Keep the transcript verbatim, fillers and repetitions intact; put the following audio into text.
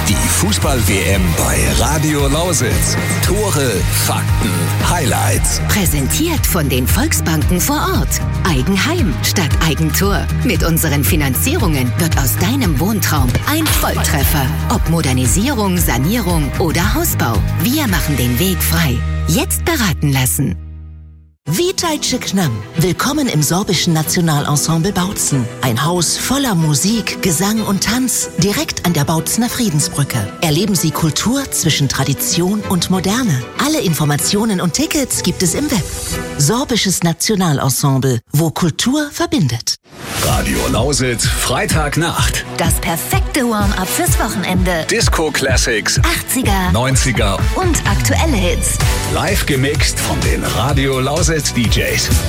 Die Fußball-W M bei Radio Lausitz. Tore, Fakten, Highlights. Präsentiert von den Volksbanken vor Ort. Eigenheim statt Eigentor. Mit unseren Finanzierungen wird aus deinem Wohntraum ein Volltreffer. Ob Modernisierung, Sanierung oder Hausbau. Wir machen den Weg frei. Jetzt beraten lassen. Witajcie k nam. Willkommen im sorbischen Nationalensemble Bautzen. Ein Haus voller Musik, Gesang und Tanz, direkt an der Bautzener Friedensbrücke. Erleben Sie Kultur zwischen Tradition und Moderne. Alle Informationen und Tickets gibt es im Web. Sorbisches Nationalensemble, wo Kultur verbindet. Radio Lausitz, Freitagnacht. Das perfekte Warm-up fürs Wochenende. Disco Classics, achtziger, neunziger und aktuelle Hits. live gemixt von den Radio Lausitz D Js.